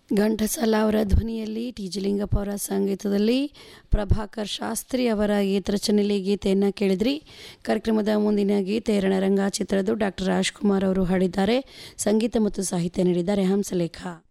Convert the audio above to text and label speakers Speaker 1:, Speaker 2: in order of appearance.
Speaker 1: ಘಂಟಸಾಲ ಅವರ ಧ್ವನಿಯಲ್ಲಿ T G Lingappa ಅವರ ಸಂಗೀತದಲ್ಲಿ ಪ್ರಭಾಕರ್ ಶಾಸ್ತ್ರಿ ಅವರ ಗೀತರಚನೆಯಲ್ಲಿ ಗೀತೆಯನ್ನು ಕೇಳಿದ್ರಿ. ಕಾರ್ಯಕ್ರಮದ ಮುಂದಿನ ಗೀತೆ ರಣರಂಗ ಚಿತ್ರದ ಡಾಕ್ಟರ್ ರಾಜ್ಕುಮಾರ್ ಅವರು ಹಾಡಿದ್ದಾರೆ. ಸಂಗೀತ ಮತ್ತು ಸಾಹಿತ್ಯ ನೀಡಿದ್ದಾರೆ ಹಂಸಲೇಖ.